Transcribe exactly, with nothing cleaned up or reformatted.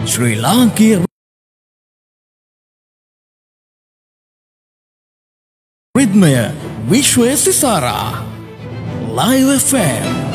ශ්‍රී ලාංකීය රිද්මය විශ්වය සිසාරා live F M